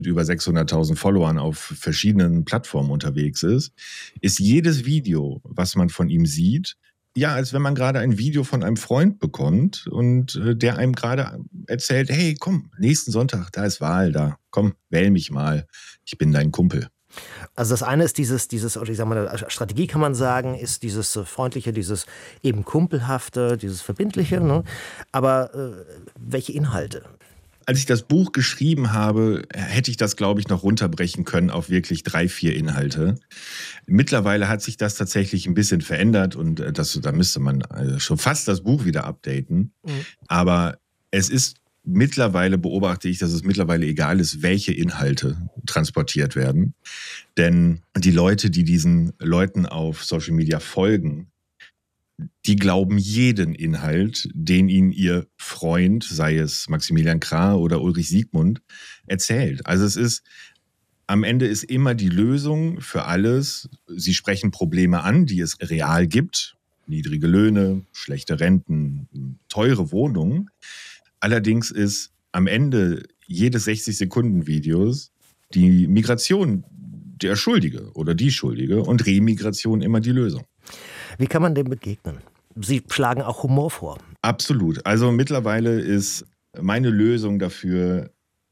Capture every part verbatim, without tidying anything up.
mit über sechshunderttausend Followern auf verschiedenen Plattformen unterwegs ist, ist jedes Video, was man von ihm sieht, ja, als wenn man gerade ein Video von einem Freund bekommt und äh, der einem gerade erzählt, hey, komm, nächsten Sonntag, da ist Wahl, da, komm, wähl mich mal, ich bin dein Kumpel. Also das eine ist dieses, dieses, oder ich sag mal, Strategie kann man sagen, ist dieses freundliche, dieses eben kumpelhafte, dieses verbindliche, ne? Aber äh, welche Inhalte? Als ich das Buch geschrieben habe, hätte ich das, glaube ich, noch runterbrechen können auf wirklich drei, vier Inhalte. Mittlerweile hat sich das tatsächlich ein bisschen verändert und das, da müsste man schon fast das Buch wieder updaten. Mhm. Aber es ist mittlerweile, beobachte ich, dass es mittlerweile egal ist, welche Inhalte transportiert werden. Denn die Leute, die diesen Leuten auf Social Media folgen, die glauben jeden Inhalt, den ihnen ihr Freund, sei es Maximilian Krah oder Ulrich Siegmund, erzählt. Also es ist, am Ende ist immer die Lösung für alles. Sie sprechen Probleme an, die es real gibt. Niedrige Löhne, schlechte Renten, teure Wohnungen. Allerdings ist am Ende jedes sechzig-Sekunden-Videos die Migration der Schuldige oder die Schuldige und Remigration immer die Lösung. Wie kann man dem begegnen? Sie schlagen auch Humor vor. Absolut. Also mittlerweile ist meine Lösung dafür,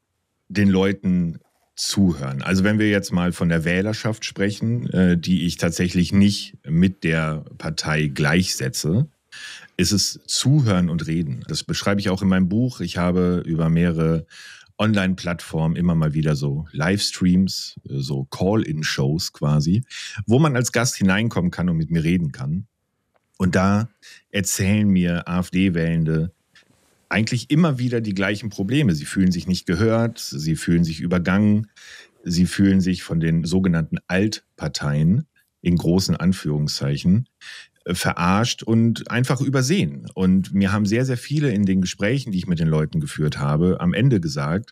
den Leuten zuhören. Also wenn wir jetzt mal von der Wählerschaft sprechen, die ich tatsächlich nicht mit der Partei gleichsetze, ist es Zuhören und Reden. Das beschreibe ich auch in meinem Buch. Ich habe über mehrere Online-Plattformen immer mal wieder so Livestreams, so Call-in-Shows quasi, wo man als Gast hineinkommen kann und mit mir reden kann. Und da erzählen mir AfD-Wählende eigentlich immer wieder die gleichen Probleme. Sie fühlen sich nicht gehört, sie fühlen sich übergangen, sie fühlen sich von den sogenannten Altparteien in großen Anführungszeichen verarscht und einfach übersehen. Und mir haben sehr, sehr viele in den Gesprächen, die ich mit den Leuten geführt habe, am Ende gesagt,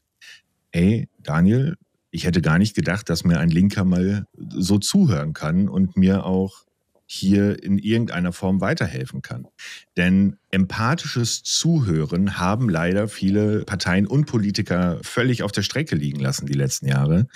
ey, Daniel, ich hätte gar nicht gedacht, dass mir ein Linker mal so zuhören kann und mir auch hier in irgendeiner Form weiterhelfen kann. Denn empathisches Zuhören haben leider viele Parteien und Politiker völlig auf der Strecke liegen lassen die letzten Jahre.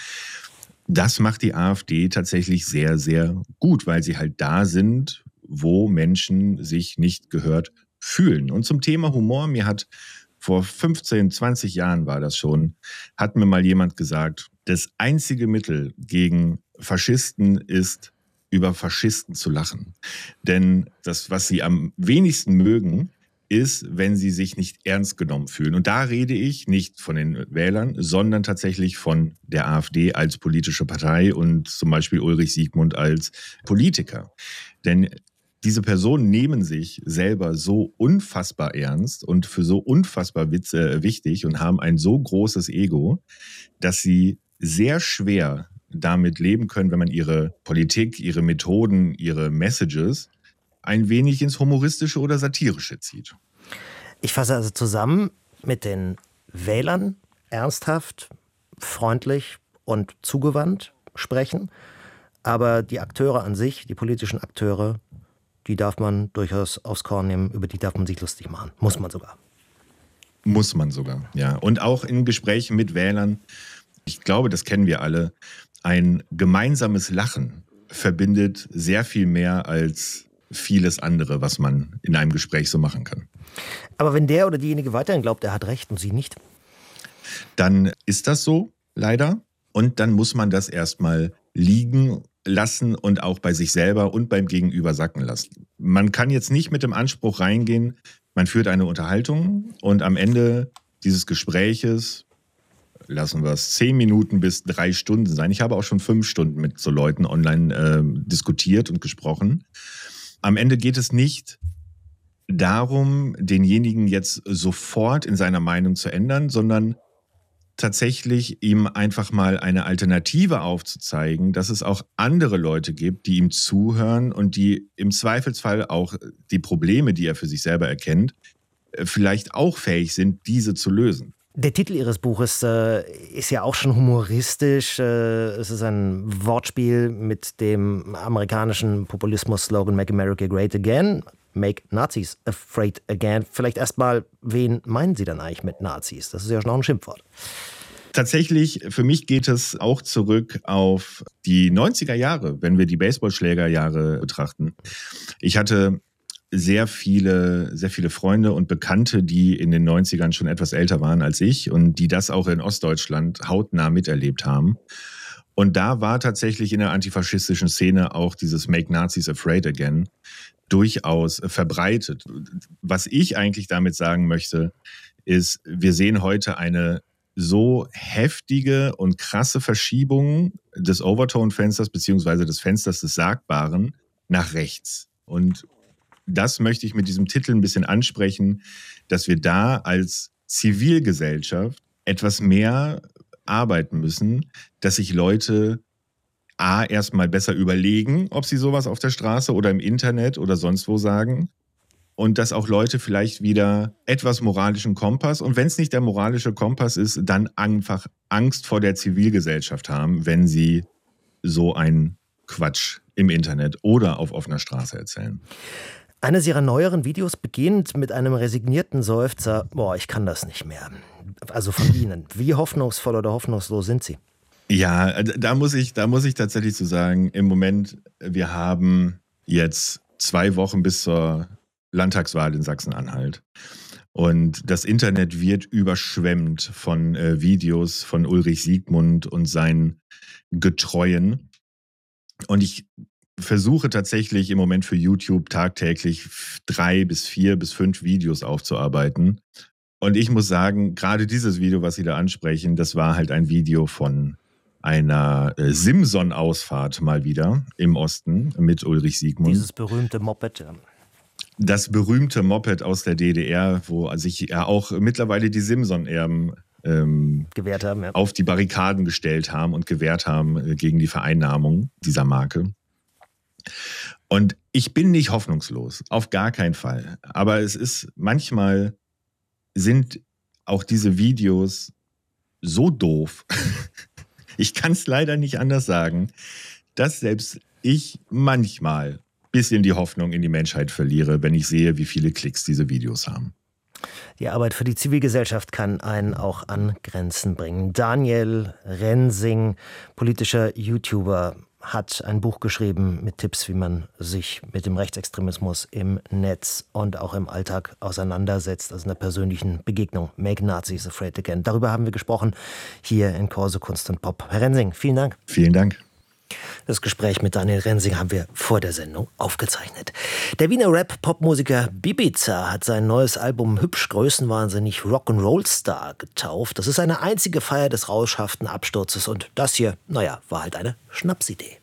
Das macht die AfD tatsächlich sehr, sehr gut, weil sie halt da sind, wo Menschen sich nicht gehört fühlen. Und zum Thema Humor, mir hat vor fünfzehn, zwanzig Jahren war das schon, hat mir mal jemand gesagt, das einzige Mittel gegen Faschisten ist, über Faschisten zu lachen. Denn das, was sie am wenigsten mögen, ist, wenn sie sich nicht ernst genommen fühlen. Und da rede ich nicht von den Wählern, sondern tatsächlich von der AfD als politische Partei und zum Beispiel Ulrich Siegmund als Politiker. Denn diese Personen nehmen sich selber so unfassbar ernst und für so unfassbar witz, äh, wichtig und haben ein so großes Ego, dass sie sehr schwer damit leben können, wenn man ihre Politik, ihre Methoden, ihre Messages ein wenig ins Humoristische oder Satirische zieht. Ich fasse also zusammen, mit den Wählern ernsthaft, freundlich und zugewandt sprechen, aber die Akteure an sich, die politischen Akteure, die darf man durchaus aufs Korn nehmen, über die darf man sich lustig machen. Muss man sogar. Muss man sogar, ja. Und auch in Gesprächen mit Wählern, ich glaube, das kennen wir alle, ein gemeinsames Lachen verbindet sehr viel mehr als vieles andere, was man in einem Gespräch so machen kann. Aber wenn der oder diejenige weiterhin glaubt, er hat recht und Sie nicht? Dann ist das so, leider. Und dann muss man das erstmal liegen lassen und auch bei sich selber und beim Gegenüber sacken lassen. Man kann jetzt nicht mit dem Anspruch reingehen, man führt eine Unterhaltung und am Ende dieses Gespräches, lassen wir es zehn Minuten bis drei Stunden sein. Ich habe auch schon fünf Stunden mit so Leuten online äh, diskutiert und gesprochen. Am Ende geht es nicht darum, denjenigen jetzt sofort in seiner Meinung zu ändern, sondern tatsächlich ihm einfach mal eine Alternative aufzuzeigen, dass es auch andere Leute gibt, die ihm zuhören und die im Zweifelsfall auch die Probleme, die er für sich selber erkennt, vielleicht auch fähig sind, diese zu lösen. Der Titel Ihres Buches äh, ist ja auch schon humoristisch. Äh, es ist ein Wortspiel mit dem amerikanischen Populismus-Slogan Make America Great Again. Make Nazis Afraid Again. Vielleicht erstmal, wen meinen Sie dann eigentlich mit Nazis? Das ist ja schon auch ein Schimpfwort. Tatsächlich, für mich geht es auch zurück auf die neunziger Jahre, wenn wir die Baseballschlägerjahre betrachten. Ich hatte sehr viele, sehr viele Freunde und Bekannte, die in den neunzigern schon etwas älter waren als ich und die das auch in Ostdeutschland hautnah miterlebt haben. Und da war tatsächlich in der antifaschistischen Szene auch dieses Make Nazis Afraid Again durchaus verbreitet. Was ich eigentlich damit sagen möchte, ist, wir sehen heute eine so heftige und krasse Verschiebung des Overtone-Fensters beziehungsweise des Fensters des Sagbaren nach rechts. Und das möchte ich mit diesem Titel ein bisschen ansprechen, dass wir da als Zivilgesellschaft etwas mehr arbeiten müssen, dass sich Leute A, erstmal besser überlegen, ob sie sowas auf der Straße oder im Internet oder sonst wo sagen. Und dass auch Leute vielleicht wieder etwas moralischen Kompass, und wenn es nicht der moralische Kompass ist, dann einfach Angst vor der Zivilgesellschaft haben, wenn sie so einen Quatsch im Internet oder auf offener Straße erzählen. Eines ihrer neueren Videos beginnt mit einem resignierten Seufzer, boah, ich kann das nicht mehr. Also von Ihnen. Wie hoffnungsvoll oder hoffnungslos sind Sie? Ja, da muss ich, da muss ich tatsächlich zu sagen, im Moment, wir haben jetzt zwei Wochen bis zur Landtagswahl in Sachsen-Anhalt. Und das Internet wird überschwemmt von äh, Videos von Ulrich Siegmund und seinen Getreuen. Und ich versuche tatsächlich im Moment für YouTube tagtäglich drei bis vier bis fünf Videos aufzuarbeiten. Und ich muss sagen, gerade dieses Video, was Sie da ansprechen, das war halt ein Video von einer äh, Simson-Ausfahrt mal wieder im Osten mit Ulrich Siegmund. Dieses berühmte Moped. Ja. Das berühmte Moped aus der D D R, wo sich ja auch mittlerweile die Simson-Erben ähm, gewehrt haben, ja. auf die Barrikaden gestellt haben und gewehrt haben äh, gegen die Vereinnahmung dieser Marke. Und ich bin nicht hoffnungslos, auf gar keinen Fall. Aber es ist manchmal sind auch diese Videos so doof, ich kann es leider nicht anders sagen, dass selbst ich manchmal ein bisschen die Hoffnung in die Menschheit verliere, wenn ich sehe, wie viele Klicks diese Videos haben. Die Arbeit für die Zivilgesellschaft kann einen auch an Grenzen bringen. Daniel Rensing, politischer YouTuber, hat ein Buch geschrieben mit Tipps, wie man sich mit dem Rechtsextremismus im Netz und auch im Alltag auseinandersetzt, also in der persönlichen Begegnung. Make Nazis Afraid Again. Darüber haben wir gesprochen hier in Corso Kunst und Pop. Herr Rensing, vielen Dank. Vielen Dank. Das Gespräch mit Daniel Rensing haben wir vor der Sendung aufgezeichnet. Der Wiener Rap-Popmusiker Bibiza hat sein neues Album Hübsch Größenwahnsinnig Rock'n'Roll Star getauft. Das ist eine einzige Feier des rauschhaften Absturzes und das hier, naja, war halt eine Schnapsidee.